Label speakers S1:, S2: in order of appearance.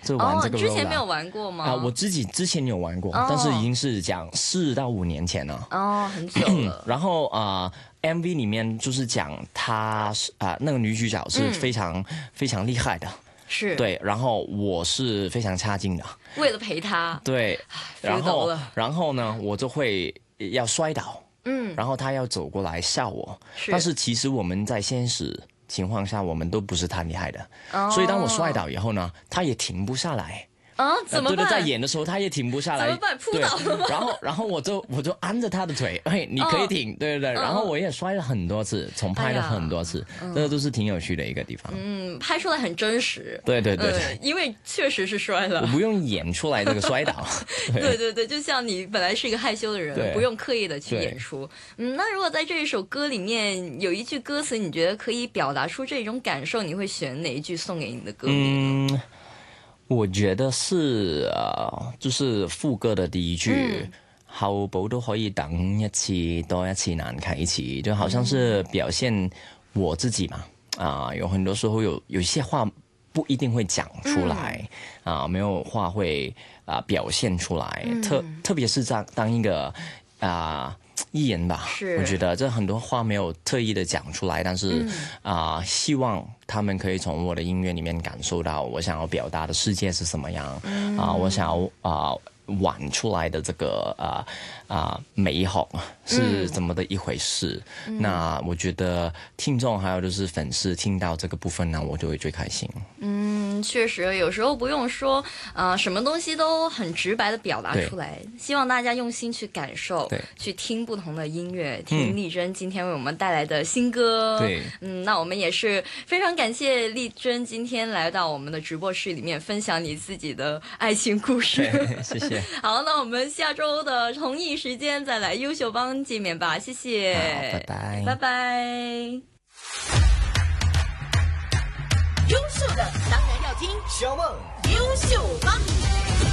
S1: 就玩这个 role
S2: 之前没有玩过吗？
S1: 我自己之前有玩过，但是已经是讲4到5年前了。
S2: 很久了。
S1: 然后MV 里面就是讲她那个女主角是非常、非常厉害的。
S2: 是
S1: 对，然后我是非常差劲的，
S2: 为了陪他，
S1: 对，然后呢，我就会要摔倒，然后他要走过来笑我，但是其实我们在现实情况下，我们都不是太厉害的，所以当我摔倒以后呢，他也停不下来。
S2: 怎么办？
S1: 对，在演的时候他也停不下来，
S2: 怎么办？扑倒了
S1: 吗？然后我就按着他的腿，你可以停，对，然后我也摔了很多次，重拍了很多次，这个都是挺有趣的一个地方。
S2: 拍出来很真实。
S1: 对，
S2: 因为确实是摔了，
S1: 我不用演出来这个摔倒。
S2: 对，就像你本来是一个害羞的人，不用刻意的去演出。那如果在这一首歌里面有一句歌词，你觉得可以表达出这种感受，你会选哪一句送给你的歌迷呢？
S1: 我觉得是就是副歌的第一句，後補都可以等一次多一次難啟齒，就好像是表現我自己嘛。有很多時候有一些話不一定會講出來，沒有話會表現出來，特別是當一個藝人吧，我覺得這很多話沒有特意的講出來，但是希望他們可以從我的音樂裡面感受到我想要表達的世界是什麼樣，我想要玩出來的這個美好是怎麼的一回事。那我覺得聽眾還有就是粉絲聽到這個部分呢，我就會最開心。
S2: 確實有時候不用說什麼東西都很直白的表達出來，希望大家用心去感受，去聽不同的音樂，聽麗珍今天為我們帶來的新歌。
S1: 對，
S2: 那我們也是非常感謝麗珍今天來到我們的直播室裡面分享你自己的愛情故事。
S1: 謝謝。
S2: 好，那我們下周的同一時間再來優秀幫見面吧，謝謝。
S1: 好，拜拜。
S2: 拜拜。
S3: 優秀的當然要聽，小夢優秀幫。